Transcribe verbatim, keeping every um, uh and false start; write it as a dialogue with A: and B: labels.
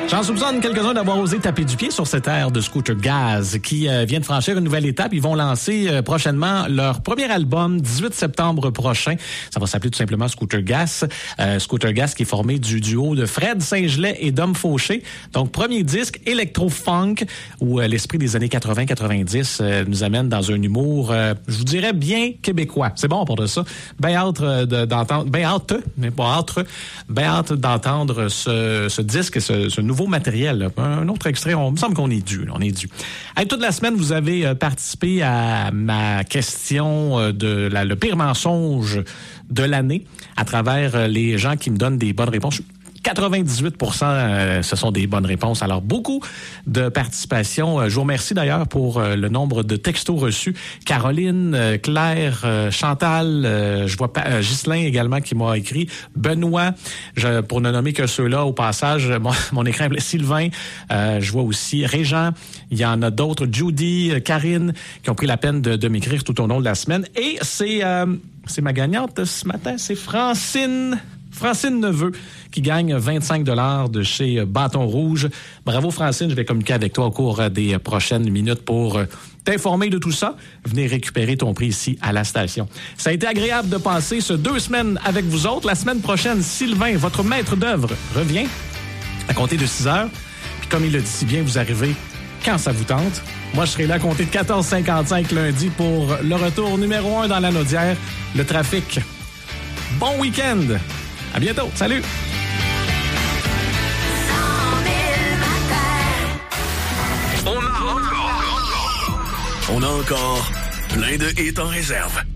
A: J'en soupçonne quelques-uns d'avoir osé taper du pied sur cette ère de Scooter Gaz qui euh, vient de franchir une nouvelle étape. Ils vont lancer euh, prochainement leur premier album, dix-huit septembre prochain. Ça va s'appeler tout simplement Scooter Gaz. Euh, Scooter Gaz qui est formé du duo de Fred Saint-Gelais et Dom Fauché. Donc, premier disque électro-funk où euh, l'esprit des années quatre-vingts quatre-vingt-dix euh, nous amène dans un humour, euh, je vous dirais, bien québécois. C'est bon pour de ça. Bien hâte euh, de, d'entendre, bien hâte, mais pas hâte, bien hâte d'entendre ce, ce disque, ce, ce nouveau matériel. Là. Un autre extrait, on me semble qu'on est dû. Là, on est dû. Hey, toute la semaine, vous avez euh, participé à ma question euh, de la, le pire mensonge de l'année à travers euh, les gens qui me donnent des bonnes réponses. quatre-vingt-dix-huit pour cent euh, ce sont des bonnes réponses. Alors, beaucoup de participation. Euh, je vous remercie d'ailleurs pour euh, le nombre de textos reçus. Caroline, euh, Claire, euh, Chantal, euh, je vois pas, euh, Ghislain également qui m'a écrit, Benoît, je, pour ne nommer que ceux-là au passage, mon, mon écran est Sylvain, euh, je vois aussi Régent, il y en a d'autres, Judy, euh, Karine, qui ont pris la peine de, de m'écrire tout au long de la semaine. Et c'est, euh, c'est ma gagnante ce matin, c'est Francine... Francine Neveu, qui gagne vingt-cinq dollars de chez Bâton Rouge. Bravo, Francine. Je vais communiquer avec toi au cours des prochaines minutes pour t'informer de tout ça. Venez récupérer ton prix ici à la station. Ça a été agréable de passer ce deux semaines avec vous autres. La semaine prochaine, Sylvain, votre maître d'œuvre, revient à compter de six heures. Puis comme il le dit si bien, vous arrivez quand ça vous tente. Moi, je serai là à compter de quatorze heures cinquante-cinq lundi pour le retour numéro un dans la Naudière, le trafic. Bon week-end! À bientôt. Salut!
B: On a encore, on a encore plein de hits en réserve.